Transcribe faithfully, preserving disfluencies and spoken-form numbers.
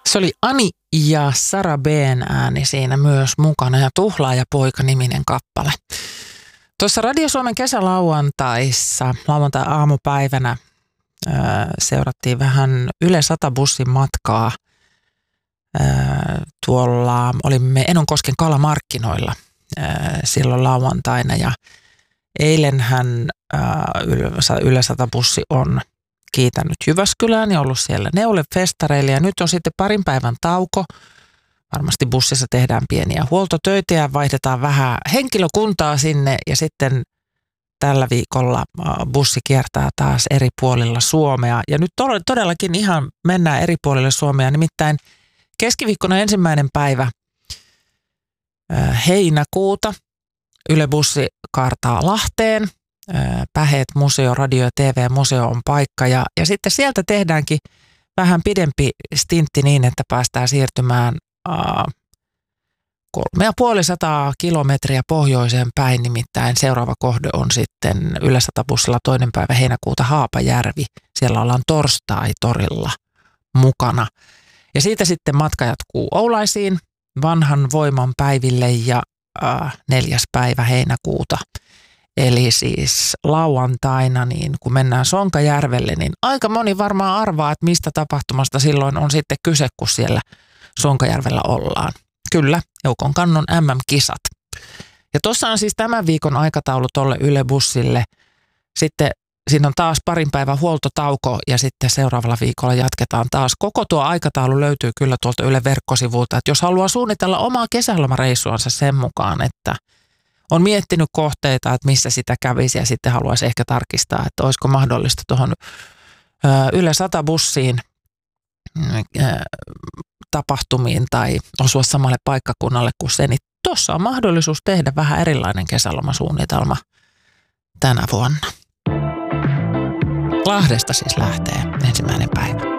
Se oli Ani ja Sara B:n ääni siinä myös mukana ja Tuhlaaja-poika-niminen kappale. Tuossa Radio Suomen kesälauantaissa, lauantai-aamupäivänä, ää, seurattiin vähän Yle sata bussin matkaa. Ää, tuolla olimme Enonkosken kalamarkkinoilla ää, silloin lauantaina ja eilenhän ää, Yle sata bussi on kiitänyt Jyväskylään ja ollut siellä Neule-festareilla ja nyt on sitten parin päivän tauko. Varmasti bussissa tehdään pieniä huoltotöitä ja vaihdetaan vähän henkilökuntaa sinne ja sitten tällä viikolla bussi kiertää taas eri puolilla Suomea. Ja nyt todellakin ihan mennään eri puolille Suomea, nimittäin keskiviikkona ensimmäinen päivä heinäkuuta Yle bussi kaartaa Lahteen. Päheet museo, radio- ja T V-museo on paikka ja, ja sitten sieltä tehdäänkin vähän pidempi stintti niin, että päästään siirtymään äh, kolme ja puoli sataa kilometriä pohjoiseen päin, nimittäin seuraava kohde on sitten Yle sata bussilla toinen päivä heinäkuuta Haapajärvi. Siellä ollaan torstai-torilla mukana. Ja siitä sitten matka jatkuu Oulaisiin vanhan voiman päiville ja äh, neljäs päivä heinäkuuta. Eli siis lauantaina, niin kun mennään Sonkajärvelle, niin aika moni varmaan arvaa, että mistä tapahtumasta silloin on sitten kyse, kun siellä Sonkajärvellä ollaan. Kyllä, Joukon Kannon M M-kisat. Ja tuossa on siis tämän viikon aikataulu tolle Yle bussille. Sitten siinä on taas parin päivän huoltotauko ja sitten seuraavalla viikolla jatketaan taas. Koko tuo aikataulu löytyy kyllä tuolta Yle verkkosivulta, että jos haluaa suunnitella omaa kesälomareissuansa sen mukaan, että on miettinyt kohteita, että missä sitä kävisi ja sitten haluaisi ehkä tarkistaa, että olisiko mahdollista tuohon Yle sata bussiin tapahtumiin tai osua samalle paikkakunnalle kuin se, niin tuossa on mahdollisuus tehdä vähän erilainen kesälomasuunnitelma tänä vuonna. Lahdesta siis lähtee ensimmäinen päivä.